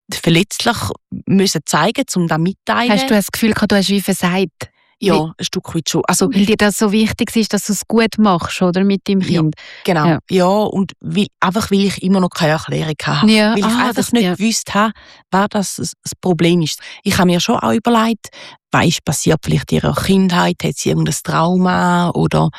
verletzlich müssen zeigen, um das mitteilen. Hast du das Gefühl gehabt, du hast wie versagt? Ja, ein Stück weit schon. Also, weil dir das so wichtig ist, dass du es gut machst, oder, mit deinem Kind? Genau. Ja, und weil ich immer noch keine Erklärung hatte. Ja. Weil ich einfach nicht gewusst habe, was das Problem ist. Ich habe mir schon auch überlegt, was ist passiert vielleicht in ihrer Kindheit, hat sie irgendein Trauma oder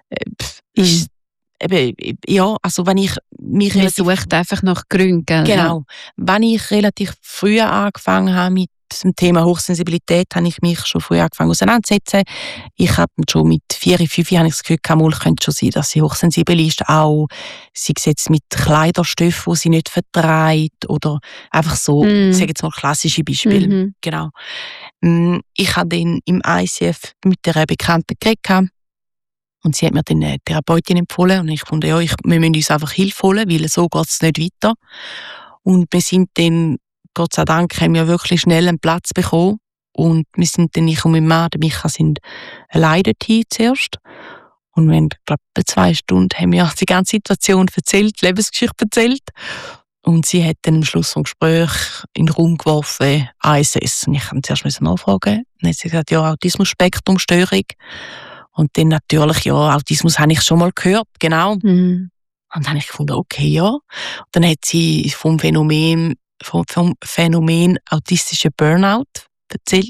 ist eben, ja, also wenn ich mich Man sucht einfach nach Gründen, gell? Genau. Wenn ich relativ früh angefangen habe mit dem Thema Hochsensibilität, habe ich mich schon früh angefangen auseinanderzusetzen. Ich habe schon mit 4, 5 habe ich das Gefühl gehabt, es könnte schon sein, dass sie hochsensibel ist, auch sei es jetzt mit Kleiderstoffen, die sie nicht verträgt oder einfach so, ich sage jetzt mal klassische Beispiele. Genau. Ich habe dann im ICF mit einer Bekannten geredet und sie hat mir dann eine Therapeutin empfohlen und ich fand, ja, wir müssen uns einfach Hilfe holen, weil so geht es nicht weiter. Und wir sind dann, Gott sei Dank, haben wir wirklich schnell einen Platz bekommen. Und wir sind dann, ich und mein Mann, der Micha, sind alleine dorthin zuerst. Und wir haben, glaube ich, 2 Stunden haben wir die ganze Situation erzählt, die Lebensgeschichte erzählt. Und sie hat dann am Schluss vom Gespräch in den Raum geworfen, ASS. Und ich musste zuerst nachfragen. Dann hat sie gesagt, ja, Autismus-Spektrum-Störung. Und dann natürlich, ja, Autismus habe ich schon mal gehört, genau. Und dann habe ich gefunden, okay, ja. Und dann hat sie vom Phänomen autistischer Burnout erzählt.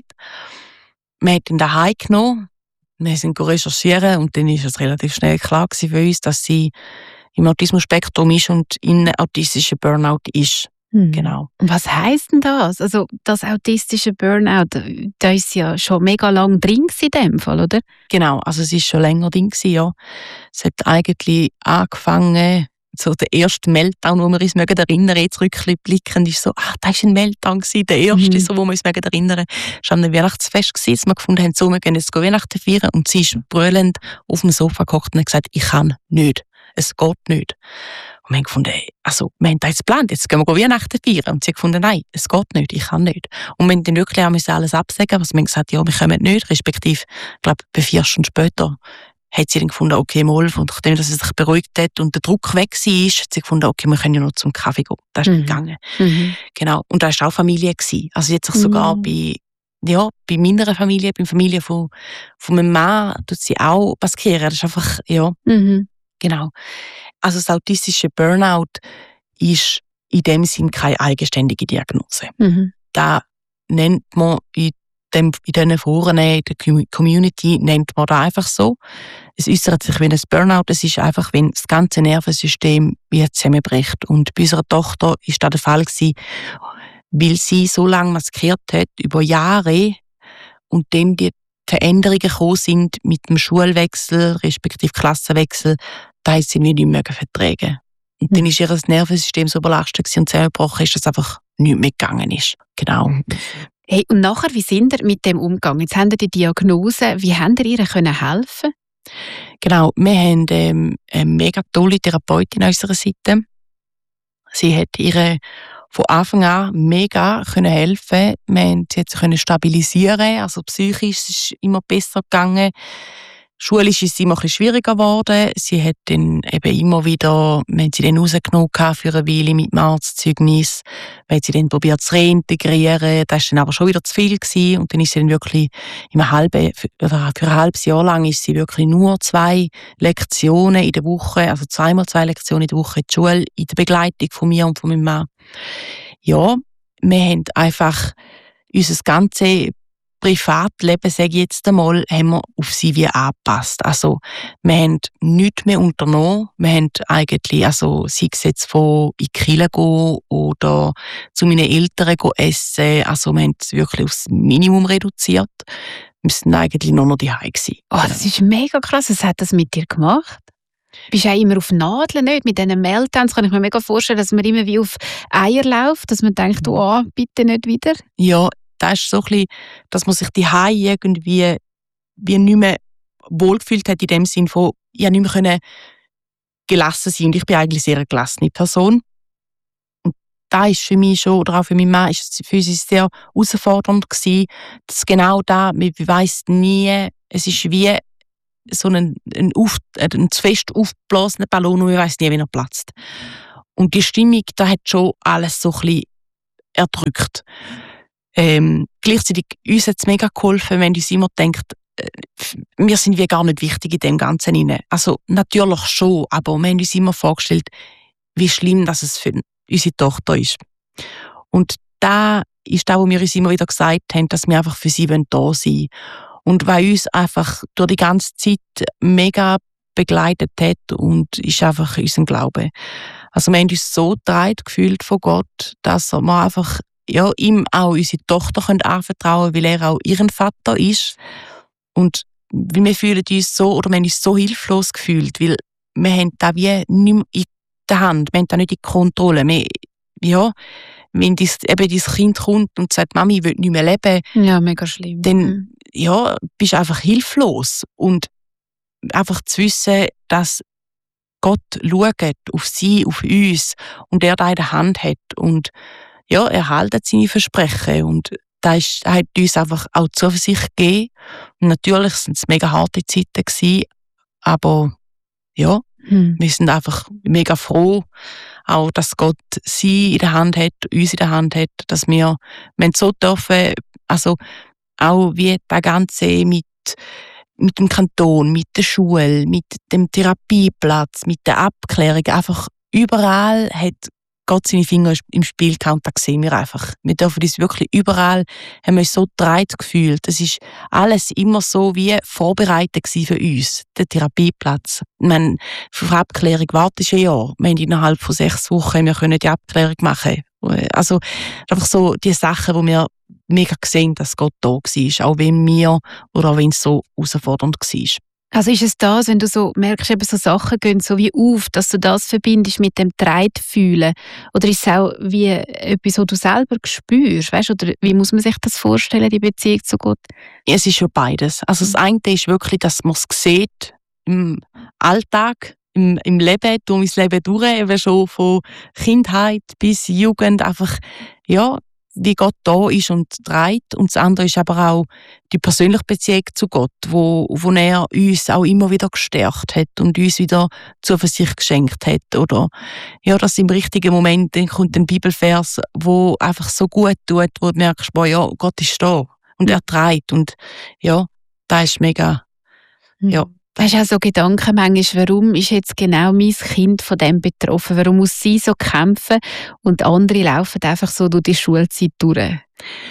Wir haben ihn daheim genommen, wir sind recherchieren und dann ist es relativ schnell klar gewesen für uns, dass sie im Autismus-Spektrum ist und in autistischer Burnout ist. Genau. Und was heisst denn das? Also das autistische Burnout, da ist ja schon mega lang drin in dem Fall, oder? Genau, also es ist schon länger drin gewesen, ja. Es hat eigentlich angefangen, so der erste Meltdown, wo wir uns erinnern, jetzt rückblickend, ist so, das war ein Meltdown gewesen, der erste, so, wo wir uns erinnern. Es war am Weihnachtsfest gewesen, dass wir gefunden haben, so, wir gehen jetzt Weihnachten feiern und sie ist brüllend auf dem Sofa gehockt und hat gesagt, ich kann nicht. Es geht nicht. Und wir haben gefunden, wir haben das jetzt geplant, jetzt gehen wir Weihnachten feiern. Und sie haben gefunden, nein, es geht nicht, ich kann nicht. Und wir haben dann wirklich auch alles absagen, was wir haben gesagt, ja, wir kommen nicht, respektive, ich glaube, 4 Stunden später hat sie dann gefunden, okay, mal, und nachdem dass sie sich beruhigt hat und der Druck weg war, hat sie gefunden, okay, wir können ja noch zum Kaffee gehen. Das ist nicht gegangen. Genau. Und da war auch Familie gewesen. Also jetzt sogar bei meiner Familie, bei der Familie von meinem Mann, tut sie auch passieren. Das ist einfach, ja. Genau. Also das autistische Burnout ist in dem Sinn keine eigenständige Diagnose. Da nennt man in diesen Foren, in der Community, nennt man das einfach so. Es äußert sich wie ein Burnout. Es ist einfach, wenn das ganze Nervensystem wie zusammenbricht. Und bei unserer Tochter war das der Fall gewesen, weil sie so lange maskiert hat, über Jahre, und dann die Veränderungen gekommen sind mit dem Schulwechsel, respektive Klassenwechsel, da hat sie nicht mehr vertragen. Und dann ist ihr Nervensystem so belastet und zusammengebrochen ist, dass es einfach nicht mehr gegangen ist. Genau. Hey, und nachher, wie sind ihr mit dem umgegangen? Jetzt haben ihr die Diagnose. Wie habt ihr ihr helfen? Genau, wir haben eine mega tolle Therapeutin an unserer Seite. Sie hat ihr von Anfang an mega helfen. Sie hat sie stabilisieren, also psychisch ist es immer besser gegangen. Schulisch ist es immer ein bisschen schwieriger geworden. Sie hat dann eben immer wieder, wenn sie dann rausgenommen für eine Weile mit dem Arztzeugnis, wenn sie dann probiert zu reintegrieren, das war dann aber schon wieder zu viel gewesen. Und dann ist sie dann wirklich für ein halbes Jahr lang ist sie wirklich nur 2 Lektionen in der Woche, also 2 mal 2 Lektionen in der Woche in die Schule, in der Begleitung von mir und von meinem Mann. Ja, wir haben einfach unser ganzes Privatleben, sage ich jetzt einmal, haben wir auf sie wie angepasst. Also, wir haben nichts mehr unternommen. Wir haben eigentlich, sei es jetzt von in die Kirche gehen oder zu meinen Eltern essen. Also, wir haben es wirklich aufs Minimum reduziert. Wir sind eigentlich nur noch daheim gewesen. Oh, das ist mega krass. Was hat das mit dir gemacht? Bist du auch immer auf Nadeln, nicht? Mit diesen Meltdowns kann ich mir mega vorstellen, dass man immer wie auf Eier läuft, dass man denkt, oh, bitte nicht wieder. Ja, das ist so ein bisschen, dass man sich daheim irgendwie wie nicht mehr wohlgefühlt hat, in dem Sinn von, ich nicht mehr gelassen sein. Und ich bin eigentlich sehr eine gelassene Person. Und da ist für mich schon, oder auch für meinen Mann, ist es für uns sehr herausfordernd gewesen, dass genau da, man weiss nie, es ist wie so ein zu fest aufgeblasener Ballon und man weiss nie, wie er platzt. Und die Stimmung, da hat schon alles so ein bisschen erdrückt. Gleichzeitig uns hat es mega geholfen, wenn uns immer denkt, wir sind wie gar nicht wichtig in dem Ganzen hinein. Also natürlich schon, aber wir haben uns immer vorgestellt, wie schlimm dass es für unsere Tochter ist. Und da ist das, was wir uns immer wieder gesagt haben, dass wir einfach für sie da sein wollen. Und weil uns einfach durch die ganze Zeit mega begleitet hat und ist einfach unser Glaube. Also wir haben uns so getragen gefühlt von Gott, dass wir einfach ihm auch unsere Tochter anvertrauen können, weil er auch ihren Vater ist. Und wir fühlen uns so, oder wir haben uns so hilflos gefühlt, weil wir haben das wie nicht mehr in der Hand, wir haben das nicht in Kontrolle. Wenn dein Kind kommt und sagt, Mami, ich will nicht mehr leben, ja, mega schlimm. Dann bist du einfach hilflos. Und einfach zu wissen, dass Gott schaut auf sie, auf uns und er da in der Hand hat. Und er hält seine Versprechen. Und das hat uns einfach auch Zuversicht gegeben. Und natürlich waren es mega harte Zeiten gewesen, aber wir sind einfach mega froh, auch dass Gott sie in der Hand hat, uns in der Hand hat, dass wir so dürfen, also auch wie das Ganze mit dem Kanton, mit der Schule, mit dem Therapieplatz, mit der Abklärung, einfach überall hat Gott seine Finger im Spiel gehabt und das sehen wir einfach. Wir dürfen uns wirklich überall, haben wir uns so getragen gefühlt. Es ist alles immer so wie vorbereitet gewesen für uns, der Therapieplatz. Für Abklärung wartest du ein Jahr. Wir haben innerhalb von 6 Wochen wir können die Abklärung machen. Also einfach so die Sachen, wo wir mega gesehen, dass Gott da war, auch wenn wir oder auch wenn es so herausfordernd war. Also ist es das, wenn du so merkst, eben so Sachen gehen so wie auf, dass du das verbindest mit dem Treitfühlen? Oder ist es auch wie etwas, was du selber spürst? Weißt? Oder wie muss man sich das vorstellen, die Beziehung zu Gott? Es ist schon beides. Also das eine ist wirklich, dass man es sieht im Alltag, im Leben, durch mein Leben durch, eben schon von Kindheit bis Jugend, einfach, wie Gott da ist und trägt. Und das andere ist aber auch die persönliche Beziehung zu Gott, wo er uns auch immer wieder gestärkt hat und uns wieder Zuversicht geschenkt hat. Oder dass im richtigen Moment dann kommt ein Bibelvers, wo einfach so gut tut, wo du merkst, Gott ist da und er trägt. Und das ist mega, Hast du auch so Gedanken manchmal, warum ist jetzt genau mein Kind von dem betroffen? Warum muss sie so kämpfen und andere laufen einfach so durch die Schulzeit durch?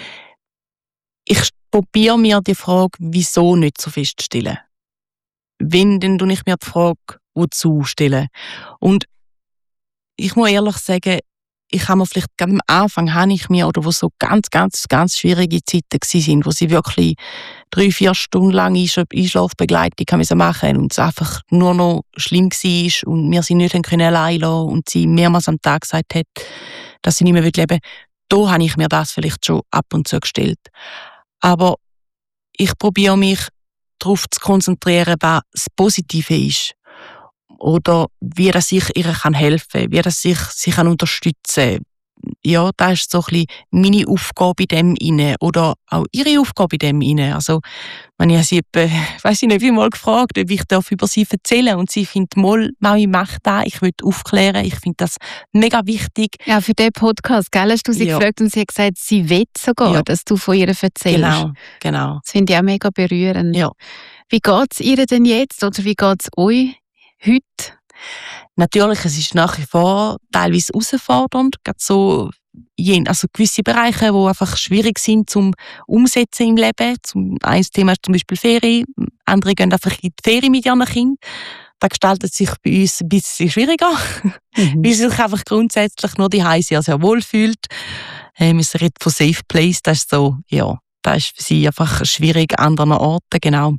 Ich probiere mir die Frage, wieso nicht so feststellen. Wenn, dann tue ich mir die Frage, wozu stellen. Und ich muss ehrlich sagen, ich habe mir vielleicht gerade am Anfang, oder wo so ganz, ganz, ganz schwierige Zeiten waren, wo sie wirklich 3-4 Stunden lang Einschlafbegleitung machen und es einfach nur noch schlimm war und wir sie nicht allein lassen und sie mehrmals am Tag gesagt hat, dass sie nicht mehr leben will. Da habe ich mir das vielleicht schon ab und zu gestellt. Aber ich probiere mich darauf zu konzentrieren, was das Positive ist. Oder wie dass ich ihr helfen kann, wie dass ich sie unterstützen kann. Ja, das ist so ein bisschen meine Aufgabe in dem inne oder auch ihre Aufgabe in dem inne. Also, wenn ich sie weiss ich nicht, wie mal gefragt, ob ich über sie erzählen und sie findet, Mami, mach das, ich will aufklären, ich finde das mega wichtig. Ja, für den Podcast, gell, hast du sie gefragt und sie hat gesagt, sie will sogar, dass du von ihr erzählst. Genau. Das finde ich auch mega berührend. Ja. Wie geht es ihr denn jetzt oder wie geht es euch heute? Natürlich, es ist nach wie vor teilweise herausfordernd, gerade so gewisse Bereiche, die einfach schwierig sind zum Umsetzen im Leben. Ein Thema ist zum Beispiel Ferien, andere gehen einfach in die Ferien mit ihren Kindern. Das gestaltet sich bei uns ein bisschen schwieriger, weil sie sich einfach grundsätzlich nur daheim sehr, sehr wohl fühlt. Wir reden von Safe Place, das ist so, das ist für sie einfach schwierig an anderen Orten, genau.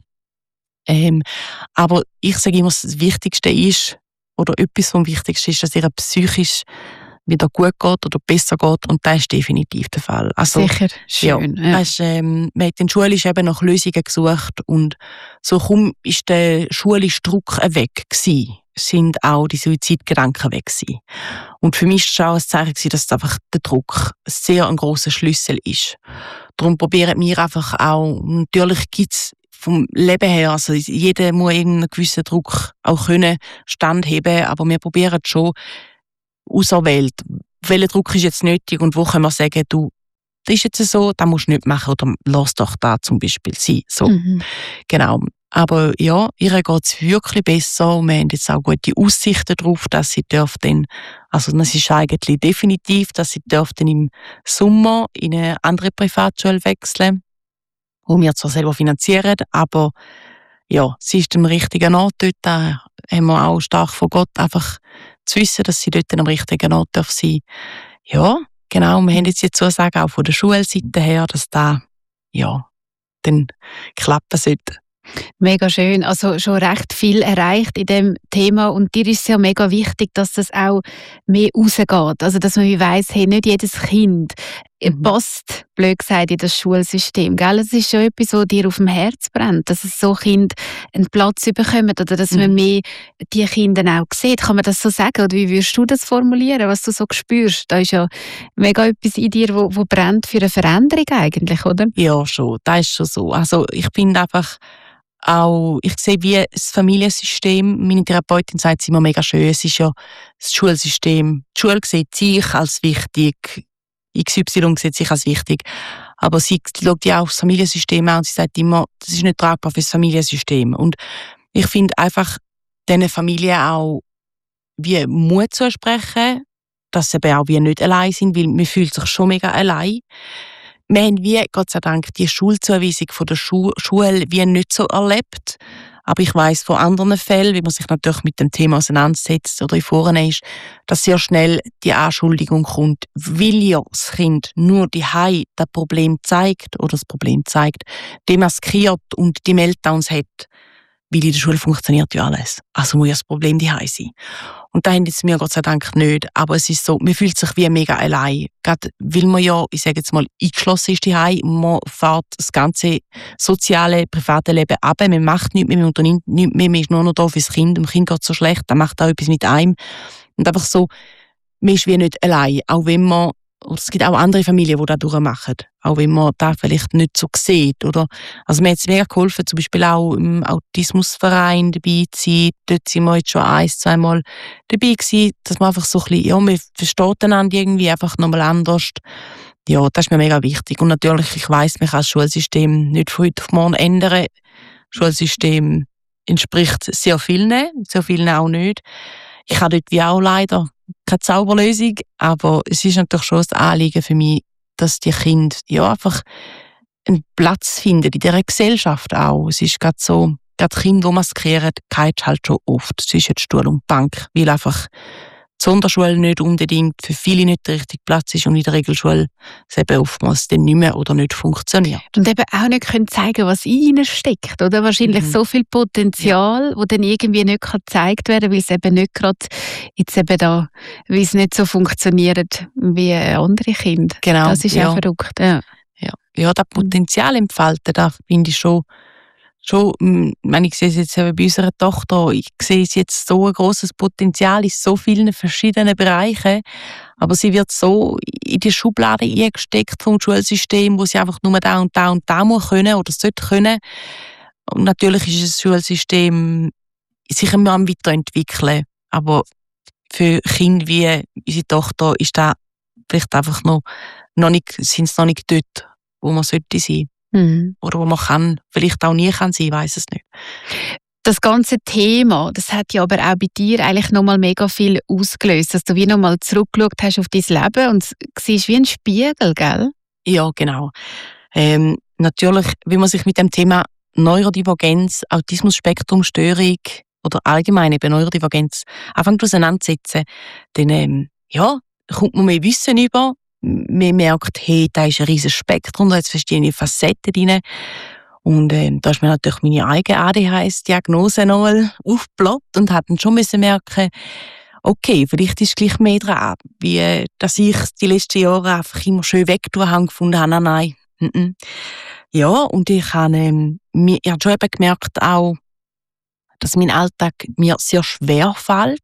Aber ich sage immer, das Wichtigste ist, oder etwas vom Wichtigsten ist, dass ihr psychisch wieder gut geht oder besser geht. Und das ist definitiv der Fall. Also, sicher, schön. Ja. Das ist, man hat in der Schule eben nach Lösungen gesucht und so ist der schulische Druck weg gewesen. Sind auch die Suizidgedanken weg gewesen. Und für mich war es auch ein Zeichen gewesen, dass einfach der Druck sehr ein grosser Schlüssel ist. Darum probieren wir einfach auch, natürlich gibt es vom Leben her, also jeder muss irgendeinen gewissen Druck auch können standheben, aber wir probieren schon auserwählt welcher Druck ist jetzt nötig und wo können wir sagen, du, das ist jetzt so, das musst du nicht machen oder lass doch da zum Beispiel sein. So. Genau. Aber ja, ihr geht es wirklich besser und wir haben jetzt auch gute Aussichten darauf, dass sie dürfen, also das ist eigentlich definitiv, dass sie dürfen im Sommer in eine andere Privatschule wechseln, die wir zwar selber finanzieren, aber ja, sie ist am richtigen Ort dort. Da haben wir auch stark von Gott einfach zu wissen, dass sie dort am richtigen Ort darf sein. Ja, genau. Wir haben jetzt die Zusage auch von der Schulseite her, dass da, ja, dann klappen sollte. Mega schön. Also schon recht viel erreicht in dem Thema und dir ist es ja mega wichtig, dass das auch mehr rausgeht. Also dass man weiss, hey, nicht jedes Kind passt, blöd gesagt, in das Schulsystem. Gell? Es ist schon etwas, was dir auf dem Herz brennt, dass es so Kinder einen Platz bekommen oder dass man mehr die Kinder auch sieht. Kann man das so sagen? Oder wie würdest du das formulieren, was du so spürst? Da ist ja mega etwas in dir, wo brennt für eine Veränderung eigentlich, oder? Ja, schon. Das ist schon so. Also ich finde einfach auch, ich sehe wie das Familiensystem, meine Therapeutin sagt es immer mega schön, es ist ja das Schulsystem. Die Schule sieht sich als wichtig, XY sieht sich als wichtig, aber sie schaut ja auch das Familiensystem an und sie sagt immer, das ist nicht tragbar für das Familiensystem. Und ich finde einfach, diesen Familien auch wie Mut zusprechen, dass sie eben auch wie nicht allein sind, weil man fühlt sich schon mega allein. Wir haben wie, Gott sei Dank, die Schulzuweisung von der Schule wie nicht so erlebt. Aber ich weiss von anderen Fällen, wie man sich natürlich mit dem Thema auseinandersetzt oder in Foren ist, dass sehr schnell die Anschuldigung kommt, weil ja das Kind nur daheim das Problem zeigt, demaskiert und die Meltdowns hat, weil in der Schule funktioniert ja alles. Also muss ja das Problem daheim sein. Und da haben jetzt wir Gott sei Dank nicht. Aber es ist so, man fühlt sich wie mega allein. Gerade weil man ja, ich sage jetzt mal, eingeschlossen ist daheim, man fährt das ganze soziale, private Leben ab, man macht nichts mehr, man unternimmt nichts mehr, man ist nur noch da fürs Kind, dem Kind geht es so schlecht, dann macht auch etwas mit einem. Und einfach so, man ist wie nicht allein, auch wenn man, oder es gibt auch andere Familien, die das durchmachen, auch wenn man das vielleicht nicht so sieht, oder? Also mir hat es mega geholfen, zum Beispiel auch im Autismusverein dabei zu sein. Dort sind wir jetzt schon 1-2 Mal dabei gewesen, dass man einfach so ein bisschen, ja, man versteht einander irgendwie einfach nochmal anders. Ja, das ist mir mega wichtig. Und natürlich, ich weiss, man kann das Schulsystem nicht von heute auf morgen ändern. Das Schulsystem entspricht sehr vielen auch nicht. Ich habe dort wie auch leider keine Zauberlösung, aber es ist natürlich schon das Anliegen für mich, dass die Kinder ja einfach einen Platz finden in dieser Gesellschaft auch. Es ist gerade so, gerade Kinder, die maskieren, geht halt schon oft zwischen Stuhl und Bank, weil einfach die Sonderschule nicht unbedingt für viele nicht der richtige Platz ist und in der Regelschule es eben oftmals dann nicht mehr oder nicht funktioniert. Und eben auch nicht können zeigen, was in ihnen steckt, oder? Wahrscheinlich so viel Potenzial, das dann irgendwie nicht gezeigt werden kann, weil es eben nicht gerade jetzt eben da, weil es nicht so funktioniert wie andere Kinder. Genau. Das ist ja verrückt. Ja, das Potenzial entfalten, da finde ich schon, ich sehe es jetzt bei unserer Tochter, ich sehe jetzt so ein grosses Potenzial in so vielen verschiedenen Bereichen, aber sie wird so in die Schublade eingesteckt vom Schulsystem, wo sie einfach nur da und da und da muss können oder sollte können. Und natürlich ist das Schulsystem sich immer am weiterentwickeln, aber für Kinder wie unsere Tochter ist da vielleicht einfach sind es noch nicht dort, wo man sollte sein. Oder wo man kann, vielleicht auch nie kann sein, ich weiss es nicht. Das ganze Thema, das hat ja aber auch bei dir eigentlich nochmal mega viel ausgelöst, dass du wie nochmal zurückgeschaut hast auf dein Leben und siehst wie ein Spiegel, gell? Ja, genau. Natürlich, wenn man sich mit dem Thema Neurodivergenz, Autismus-Spektrum-Störung oder allgemein eben Neurodivergenz anfängt auseinandersetzen, dann kommt man mehr Wissen über. Man merkt, hey, da ist ein riesiges Spektrum, da hat verschiedene Facetten drin. Und da ist mir natürlich meine eigene ADHS-Diagnose nochmal aufgeploppt und hat dann schon merken, okay, vielleicht ist gleich mehr dran, wie dass ich die letzten Jahre einfach immer schön weggetan habe, gefunden habe, nein. Ja, und ich habe schon eben gemerkt auch, dass mein Alltag mir sehr schwer fällt.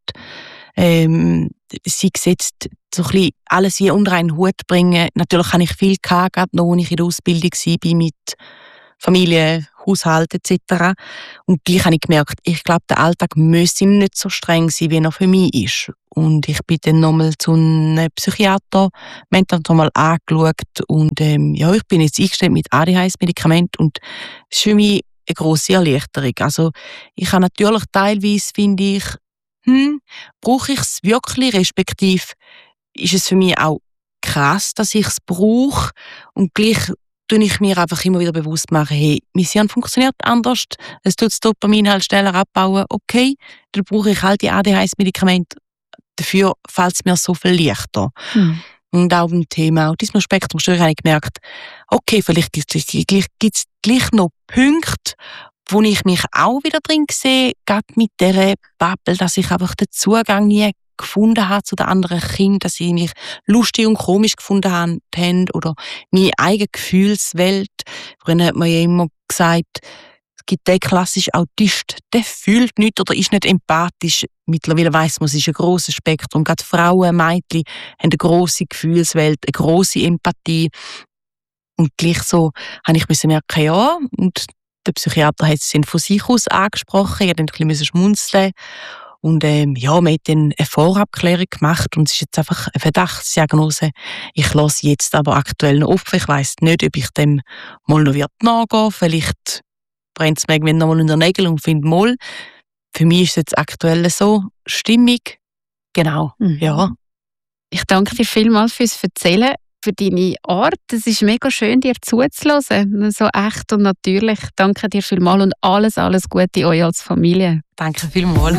Sie gesetzt so ein bisschen alles wie unter einen Hut bringen. Natürlich habe ich viel gehabt, gerade noch, als ich in der Ausbildung war, mit Familie, Haushalt etc. Und gleich habe ich gemerkt, ich glaube, der Alltag müsse nicht so streng sein, wie er für mich ist. Und ich bin dann nochmal zu einem Psychiater, wir haben dann nochmal angeschaut und ich bin jetzt eingestellt mit ADHS-Medikament und das ist für mich eine grosse Erleichterung. Also ich habe natürlich teilweise, finde ich, brauche ich es wirklich, respektive ist es für mich auch krass, dass ich es brauche und gleich tue ich mir einfach immer wieder bewusst machen, hey, mein Hirn funktioniert anders, es tut das Dopamin halt schneller abbauen, okay, dann brauche ich halt die ADHS-Medikamente, dafür fällt es mir so viel leichter. Und auch beim Thema Autismus-Spektrum-Störung habe ich gemerkt, okay, vielleicht gibt es gleich noch Punkte, wo ich mich auch wieder drin sehe, gerade mit dieser Bubble, dass ich einfach den Zugang nie gefunden habe zu den anderen Kindern, dass sie mich lustig und komisch gefunden haben oder meine eigene Gefühlswelt. Früher hat man ja immer gesagt, es gibt den klassischen Autist, der fühlt nichts oder ist nicht empathisch. Mittlerweile weiss man, es ist ein grosses Spektrum. Gerade Frauen, Mädchen haben eine grosse Gefühlswelt, eine grosse Empathie. Und gleich so habe ich merken, ja, und der Psychiater hat es von sich aus angesprochen, ich musste dann ein bisschen schmunzeln. Und wir haben dann eine Vorabklärung gemacht und es ist jetzt einfach eine Verdachtsdiagnose. Ich lasse jetzt aber aktuell noch auf. Ich weiss nicht, ob ich dem mal noch nachgehen werde. Vielleicht brennt es mir irgendwann noch mal in den Nägeln und finde mal. Für mich ist es jetzt aktuell so stimmig. Genau, ja. Ich danke dir vielmals fürs Erzählen, für deine Art. Es ist mega schön, dir zuzuhören. So echt und natürlich. Danke dir vielmals und alles Gute euch als Familie. Danke vielmals.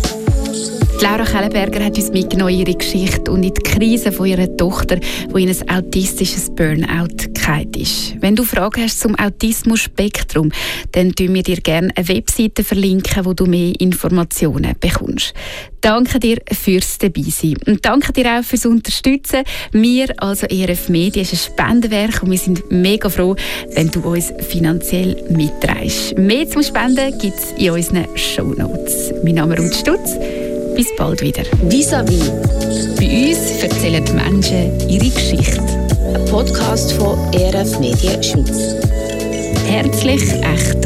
Laura Kellenberger hat uns mitgenommen in ihre Geschichte und in die Krise von ihrer Tochter, die in ein autistisches Burnout gefallen ist. Wenn du Fragen hast zum Autismus-Spektrum, dann verlinken wir dir gerne eine Webseite, wo du mehr Informationen bekommst. Danke dir fürs Dabeisein. Und danke dir auch fürs Unterstützen. Wir, also ERF Media, ist ein Spendenwerk und wir sind mega froh, wenn du uns finanziell mitträgst. Mehr zum Spenden gibt es in unseren Shownotes. Mein Name ist Ruth Stutz. Bis bald wieder. Vis-à-vis. Bei uns erzählen die Menschen ihre Geschichte. Ein Podcast von ERF Media Schweiz. Herzlich, echt